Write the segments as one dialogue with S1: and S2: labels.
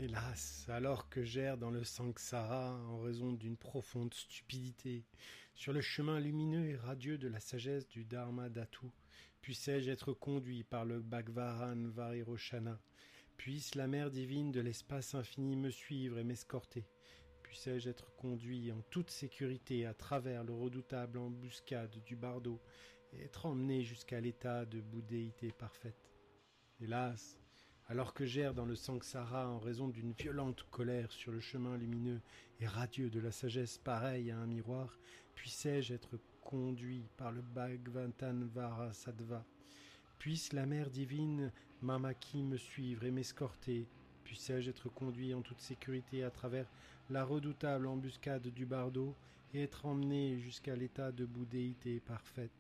S1: Hélas, alors que j'erre dans le samsara en raison d'une profonde stupidité, sur le chemin lumineux et radieux de la sagesse du Dharma Dhatu, puissais-je être conduit par le Bhagavahan Varirochana, puisse la mer divine de l'espace infini me suivre et m'escorter, puissais-je être conduit en toute sécurité à travers le redoutable embuscade du bardo et être emmené jusqu'à l'état de bouddhéité parfaite. Hélas, alors que j'erre dans le samsara en raison d'une violente colère sur le chemin lumineux et radieux de la sagesse pareil à un miroir, puissais-je être conduit par le Bhagavahan Varasattva. Puisse la mère divine Mamaki me suivre et m'escorter. Puissais-je être conduit en toute sécurité à travers la redoutable embuscade du bardo et être emmené jusqu'à l'état de bouddhéité parfaite.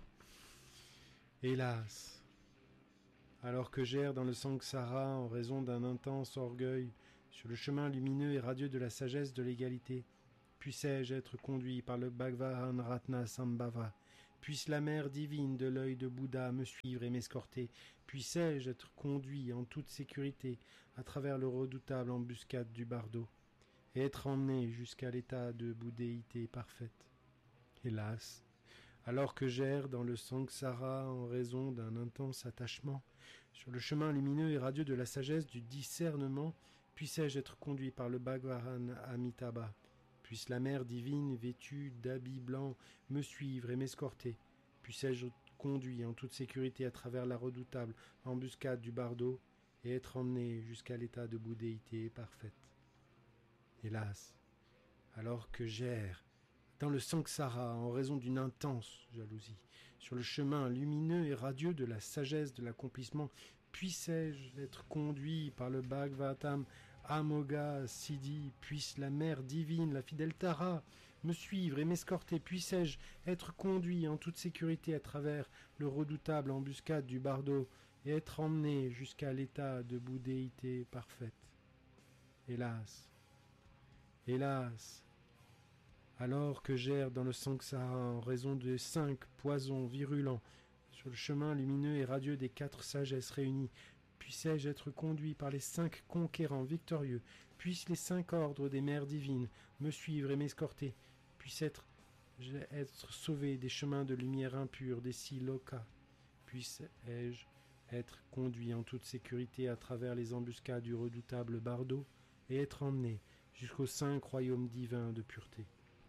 S1: Hélas, alors que j'erre dans le samsara en raison d'un intense orgueil sur le chemin lumineux et radieux de la sagesse de l'égalité, puissais-je être conduit par le Bhagavahan Ratna Sambhava, puisse la mère divine de l'œil de Bouddha me suivre et m'escorter, puissais-je être conduit en toute sécurité à travers le redoutable embuscade du bardo, et être emmené jusqu'à l'état de bouddhéité parfaite. Hélas, alors que j'erre dans le samsara en raison d'un intense attachement, sur le chemin lumineux et radieux de la sagesse du discernement, puissais-je être conduit par le Bhagavahan Amitabha, puisse la mère divine vêtue d'habits blancs me suivre et m'escorter, puissais-je être conduit en toute sécurité à travers la redoutable embuscade du bardo et être emmené jusqu'à l'état de bouddhéité parfaite. Hélas, alors que j'erre dans le samsara en raison d'une intense jalousie, sur le chemin lumineux et radieux de la sagesse de l'accomplissement, puissais-je être conduit par le Bhagavatam Amoga Siddhi, puisse la mère divine, la fidèle Tara, me suivre et m'escorter, puissais-je être conduit en toute sécurité à travers le redoutable embuscade du bardo et être emmené jusqu'à l'état de bouddhéité parfaite. Hélas, hélas, alors que j'erre dans le samsara en raison des 5 poisons virulents sur le chemin lumineux et radieux des 4 sagesses réunies, puissais-je être conduit par les 5 conquérants victorieux, puissent les 5 ordres des mères divines me suivre et m'escorter, puisse-je être sauvé des chemins de lumière impure des 6 lokas, puisse-je être conduit en toute sécurité à travers les embuscades du redoutable bardo et être emmené jusqu'aux 5 royaumes divins de pureté.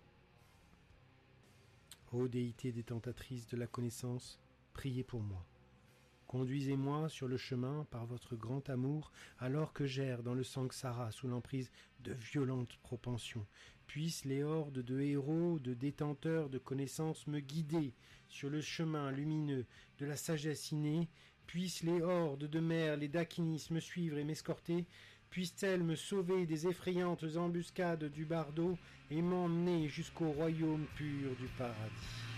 S1: Ô déité détentatrice de la connaissance, priez pour moi. Conduisez-moi sur le chemin par votre grand amour, alors que j'erre dans le samsara sous l'emprise de violentes propensions. Puissent les hordes de héros, de détenteurs de connaissances me guider sur le chemin lumineux de la sagesse innée. Puissent les hordes de mers, les dakinis me suivre et m'escorter. Puisse-t-elle me sauver des effrayantes embuscades du bardo et m'emmener jusqu'au royaume pur du paradis.